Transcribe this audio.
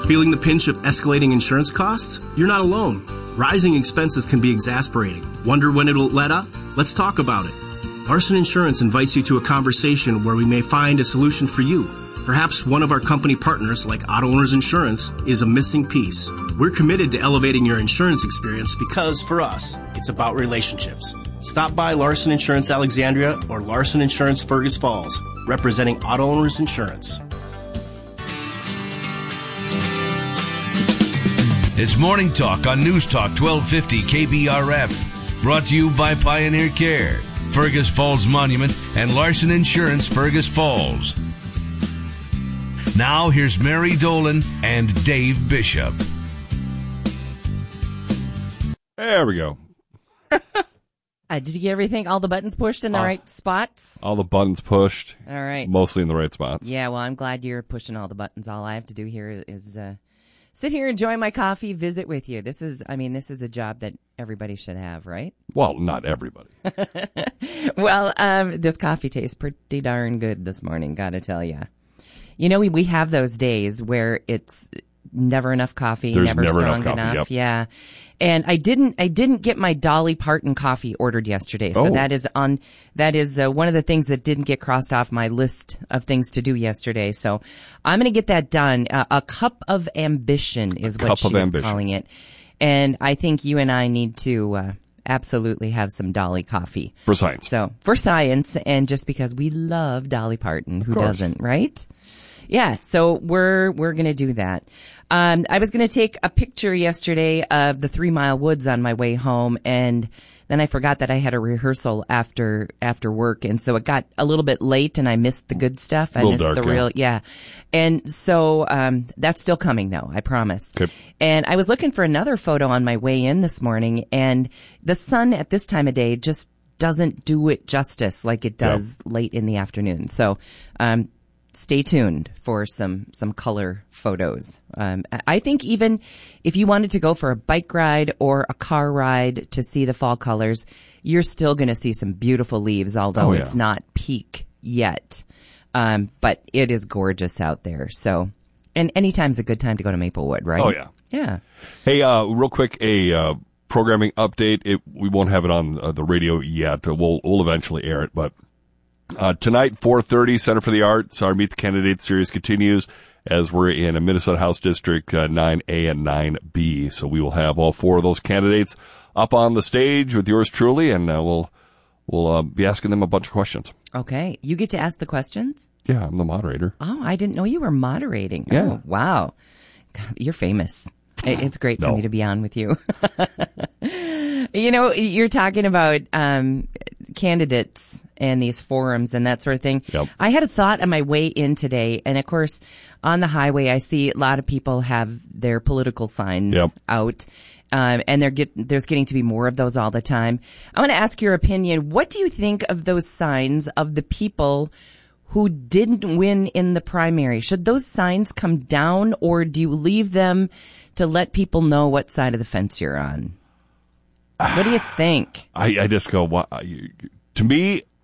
Feeling the pinch of escalating insurance costs? You're not alone. Rising expenses can be exasperating. Wonder when it'll let up? Let's talk about it. Larson Insurance invites you to a conversation where we may find a solution for you. Perhaps one of our company partners, like Auto Owners Insurance, is a missing piece. We're committed to elevating your insurance experience because, for us, it's about relationships. Stop by Larson Insurance Alexandria or Larson Insurance Fergus Falls, representing Auto Owners Insurance. It's Morning Talk on News Talk 1250 KBRF. Brought to you by Pioneer Care, Fergus Falls Monument, and Larson Insurance Fergus Falls. Now here's Mary Dolan and Dave Bishop. There we go. Did you get everything, all the buttons pushed in the right spots? All the buttons pushed. All right. Mostly in the right spots. Yeah, well, I'm glad you're pushing all the buttons. All I have to do here is sit here, enjoy my coffee, visit with you. This is a job that everybody should have, right? Well, not everybody. Well, this coffee tastes pretty darn good this morning, gotta tell you. You know, we have those days where it's never enough coffee, There's never never strong enough coffee, enough. yep. Yeah. And I didn't get my Dolly Parton coffee ordered yesterday. So that is one of the things that didn't get crossed off my list of things to do yesterday. So I'm going to get that done. A cup of ambition is what she was calling it. And I think you and I need to absolutely have some Dolly coffee. For science. So for science, and just because we love Dolly Parton, who doesn't, right? Yeah, so we're going to do that. I was going to take a picture yesterday of the 3 Mile Woods on my way home, and then I forgot that I had a rehearsal after work, and so it got a little bit late, and I missed the good stuff. I missed dark, the real, yeah. And so that's still coming, though, I promise. Okay. And I was looking for another photo on my way in this morning, and the sun at this time of day just doesn't do it justice like it does late in the afternoon. So stay tuned for some color photos. I think even if you wanted to go for a bike ride or a car ride to see the fall colors, you're still going to see some beautiful leaves, although it's not peak yet. But it is gorgeous out there. So, and anytime's a good time to go to Maplewood, right? Oh, yeah. Yeah. Hey, real quick, a programming update. We won't have it on the radio yet. We'll eventually air it, but tonight, 4:30, Center for the Arts, our Meet the Candidates series continues as we're in a Minnesota House District 9A and 9B. So we will have all 4 of those candidates up on the stage with yours truly, and we'll be asking them a bunch of questions. Okay. You get to ask the questions? Yeah, I'm the moderator. Oh, I didn't know you were moderating. Yeah. Oh, wow. God, you're famous. It's great for me to be on with you. You know, you're talking about candidates and these forums and that sort of thing. Yep. I had a thought on my way in today, and of course, on the highway, I see a lot of people have their political signs out, and there's getting to be more of those all the time. I want to ask your opinion. What do you think of those signs of the people who didn't win in the primary? Should those signs come down, or do you leave them to let people know what side of the fence you're on? What do you think? I just go, to me,